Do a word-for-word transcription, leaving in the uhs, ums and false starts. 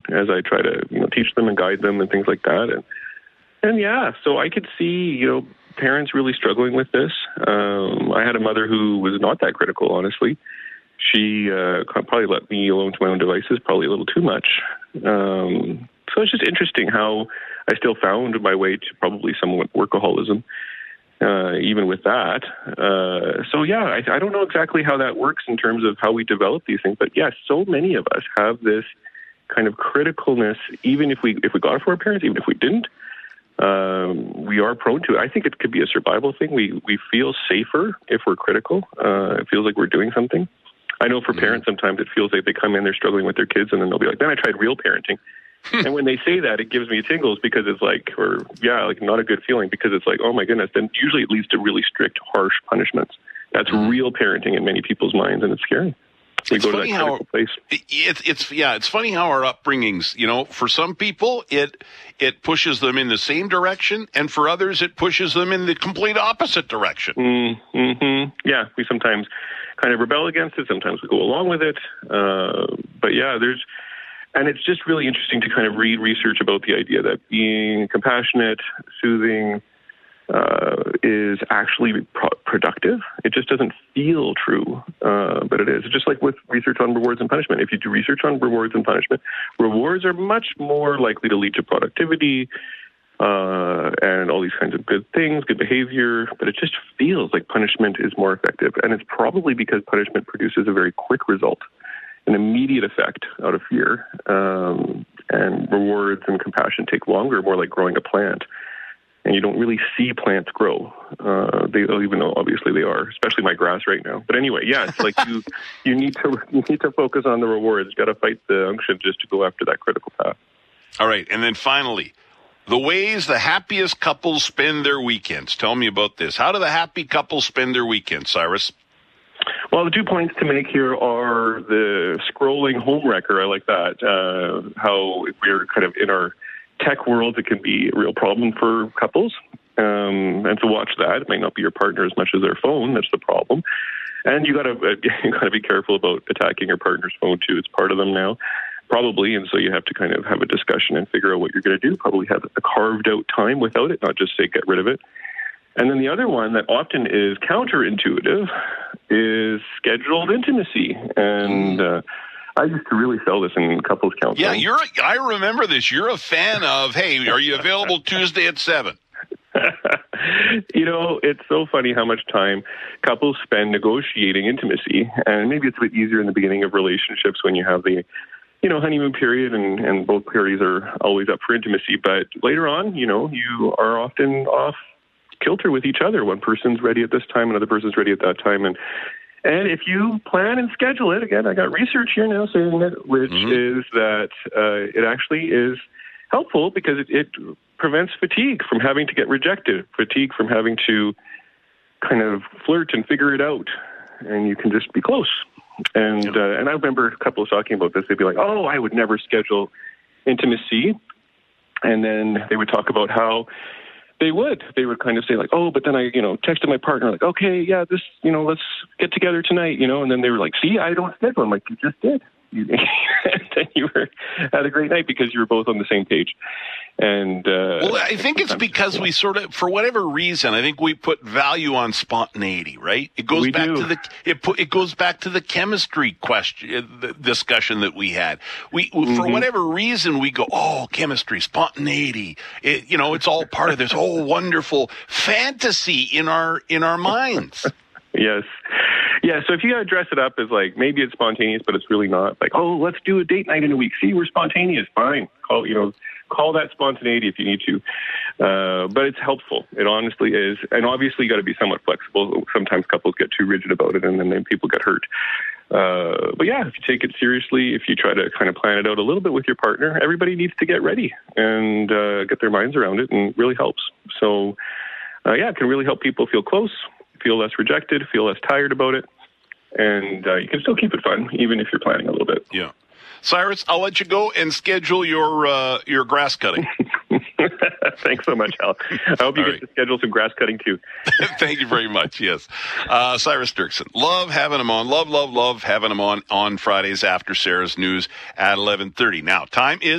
as I try to, you know, teach them and guide them and things like that. And, and yeah, so I could see, you know, parents really struggling with this. Um, I had a mother who was not that critical, honestly. She uh, probably let me alone to my own devices, probably a little too much. Um, so it's just interesting how I still found my way to probably somewhat workaholism, uh, even with that. Uh, so yeah, I, I don't know exactly how that works in terms of how we develop these things, but yes, so many of us have this kind of criticalness, even if we if we got it from our parents, even if we didn't. Um, we are prone to it. I think it could be a survival thing. We we feel safer if we're critical. Uh, it feels like we're doing something. I know for mm-hmm. parents, sometimes it feels like they come in, they're struggling with their kids, and then they'll be like, then I tried real parenting. And when they say that, it gives me tingles because it's like, or yeah, like not a good feeling because it's like, oh my goodness, then usually it leads to really strict, harsh punishments. That's mm-hmm. real parenting in many people's minds, and it's scary. We it's go to funny that how critical place. It's it's yeah, it's funny how our upbringings, you know, for some people it it pushes them in the same direction, and for others it pushes them in the complete opposite direction. Mm-hmm. Yeah, we sometimes kind of rebel against it. Sometimes we go along with it. Uh, but yeah, there's, and it's just really interesting to kind of read research about the idea that being compassionate, soothing, uh, is actually pro- productive. It just doesn't feel true, uh, but it is. It's just like with research on rewards and punishment. If you do research on rewards and punishment, rewards are much more likely to lead to productivity, uh, and all these kinds of good things, good behavior, but it just feels like punishment is more effective. And it's probably because punishment produces a very quick result, an immediate effect out of fear, um, and rewards and compassion take longer, more like growing a plant. And you don't really see plants grow. Uh, they, even though obviously they are, especially my grass right now. But anyway, yeah, it's like you, you need to you need to focus on the rewards. You got to fight the unction just to go after that critical path. All right, and then finally, the ways the happiest couples spend their weekends. Tell me about this. How do the happy couples spend their weekends, Cyrus? Well, the two points to make here are the scrolling home wrecker. I like that. Uh, how we're kind of in our tech world, it can be a real problem for couples. Um, and to watch that, it might not be your partner as much as their phone. That's the problem. And you got to uh, you got to be careful about attacking your partner's phone too. It's part of them now, probably. And so you have to kind of have a discussion and figure out what you're going to do. Probably have a carved out time without it, not just say get rid of it. And then the other one that often is counterintuitive is scheduled intimacy. And uh, I used to really sell this in couples counseling. Yeah, you're. I remember this. You're a fan of, hey, are you available Tuesday at seven? You know, it's so funny how much time couples spend negotiating intimacy. And maybe it's a bit easier in the beginning of relationships when you have the, you know, honeymoon period and, and both parties are always up for intimacy. But later on, you know, you are often off kilter with each other. One person's ready at this time, another person's ready at that time. And And if you plan and schedule it, again, I got research here now saying that, which mm-hmm. is that uh, it actually is helpful because it, it prevents fatigue from having to get rejected, fatigue from having to kind of flirt and figure it out, and you can just be close. And yeah. uh, and I remember a couple of talking about this. They'd be like, "Oh, I would never schedule intimacy," and then they would talk about how they would. They would kind of say like, oh, but then I, you know, texted my partner like, okay, yeah, this, you know, let's get together tonight, you know, and then they were like, see, I don't schedule. I'm like, you just did. You, and you were had a great night because you were both on the same page. And uh, well, I think it's because we sort of, for whatever reason, I think we put value on spontaneity, right? It goes we back do. to the it put, it goes back to the chemistry question, the discussion that we had. We mm-hmm. for whatever reason we go, oh, chemistry, spontaneity. It, you know, it's all part of this whole wonderful fantasy in our in our minds. Yes. Yeah, so if you got to dress it up as like, maybe it's spontaneous, but it's really not. Like, oh, let's do a date night in a week. See, we're spontaneous. Fine. Call, you know, call that spontaneity if you need to. Uh, but it's helpful. It honestly is. And obviously you got to be somewhat flexible. Sometimes couples get too rigid about it and then, then people get hurt. Uh, but yeah, if you take it seriously, if you try to kind of plan it out a little bit with your partner, everybody needs to get ready and uh, get their minds around it, and it really helps. So uh, yeah, it can really help people feel close, feel less rejected, feel less tired about it, and uh, you can still keep it fun, even if you're planning a little bit. Yeah. Cyrus, I'll let you go and schedule your uh, your grass cutting. Thanks so much, Al. I hope you All get right. to schedule some grass cutting, too. Thank you very much, yes. Uh, Cyrus Dirksen. Love having him on. Love, love, love having him on on Fridays after Sarah's News at eleven thirty. Now, time is